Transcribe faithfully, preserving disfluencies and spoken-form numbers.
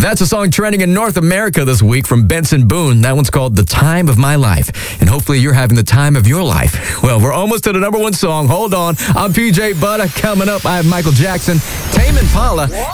That's a song trending in North America this week from Benson Boone. That one's called The Time of My Life. And hopefully you're having the time of your life. Well, we're almost to the number one song. Hold on. I'm P J Butter. Coming up, I have Michael Jackson, Tame Impala,